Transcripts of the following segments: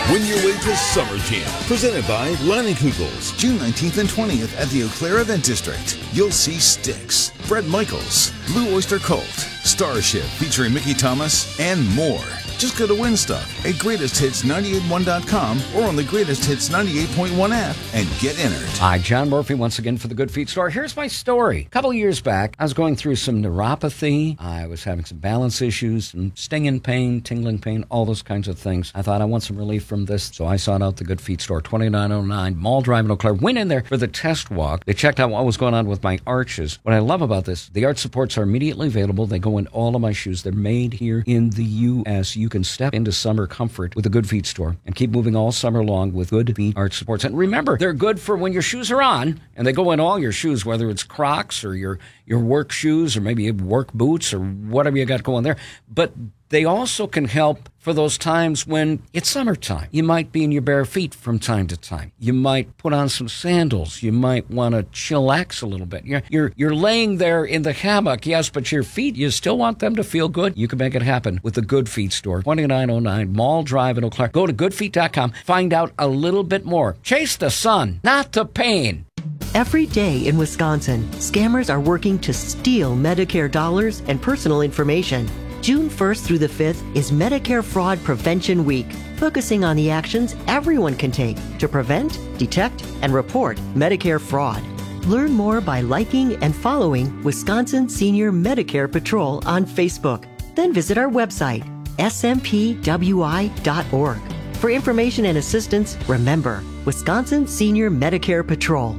Win your way to Summer Jam, presented by Leinenkugel's. June 19th and 20th at the Eau Claire Event District. You'll see Styx, Bret Michaels, Blue Oyster Cult, Starship featuring Mickey Thomas, and more. Just go to Win Stuff at GreatestHits981.com or on the Greatest Hits 98.1 app and get entered. Hi, John Murphy once again for the Good Feet Store. Here's my story. A couple of years back, I was going through some neuropathy. I was having some balance issues, some stinging pain, tingling pain, all those kinds of things. I thought I want some relief from this, so I sought out the Good Feet Store, 2909 Mall Drive in Eau Claire. Went in there for the test walk. They checked out what was going on with my arches. What I love about this, the arch supports are immediately available. They go in all of my shoes. They're made here in the U.S. You can step into summer comfort with the Good Feet Store and keep moving all summer long with Good Feet arch supports. And remember, they're good for when your shoes are on, and they go in all your shoes, whether it's Crocs or your work shoes or maybe work boots or whatever you got going there. But they also can help for those times when it's summertime. You might be in your bare feet from time to time. You might put on some sandals. You might want to chillax a little bit. You're laying there in the hammock, yes, but your feet, you still want them to feel good? You can make it happen with the Good Feet Store, 2909 Mall Drive in Eau Claire. Go to goodfeet.com. Find out a little bit more. Chase the sun, not the pain. Every day in Wisconsin, scammers are working to steal Medicare dollars and personal information. June 1st through the 5th is Medicare Fraud Prevention Week, focusing on the actions everyone can take to prevent, detect, and report Medicare fraud. Learn more by liking and following Wisconsin Senior Medicare Patrol on Facebook. Then visit our website, smpwi.org. For information and assistance, remember, Wisconsin Senior Medicare Patrol.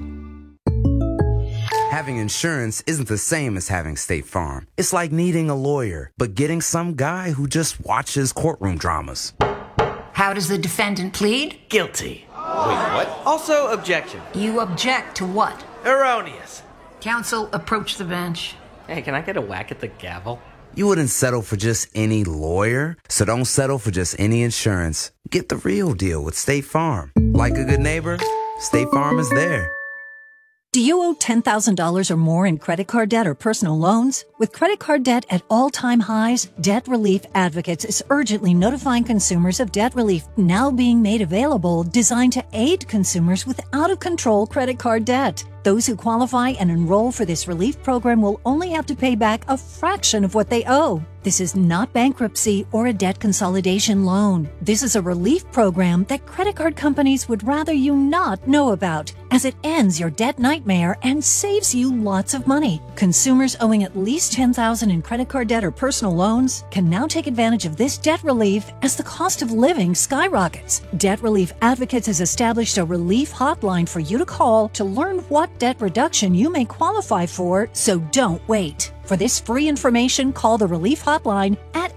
Having insurance isn't the same as having State Farm. It's like needing a lawyer, but getting some guy who just watches courtroom dramas. How does the defendant plead? Guilty. Wait, what? Also, objection. You object to what? Erroneous. Counsel, approach the bench. Hey, can I get a whack at the gavel? You wouldn't settle for just any lawyer, so don't settle for just any insurance. Get the real deal with State Farm. Like a good neighbor, State Farm is there. Do you owe $10,000 or more in credit card debt or personal loans? With credit card debt at all-time highs, Debt Relief Advocates is urgently notifying consumers of debt relief now being made available, designed to aid consumers with out-of-control credit card debt. Those who qualify and enroll for this relief program will only have to pay back a fraction of what they owe. This is not bankruptcy or a debt consolidation loan. This is a relief program that credit card companies would rather you not know about, as it ends your debt nightmare and saves you lots of money. Consumers owing at least $10,000 in credit card debt or personal loans can now take advantage of this debt relief as the cost of living skyrockets. Debt Relief Advocates has established a relief hotline for you to call to learn what debt reduction you may qualify for, so don't wait. For this free information, call the Relief Hotline at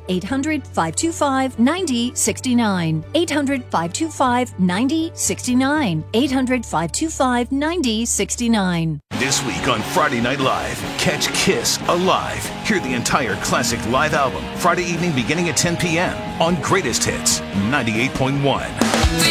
800-525-9069. 800-525-9069. 800-525-9069. This week on Friday Night Live, catch Kiss Alive. Hear the entire classic live album Friday evening beginning at 10 p.m. on Greatest Hits 98.1.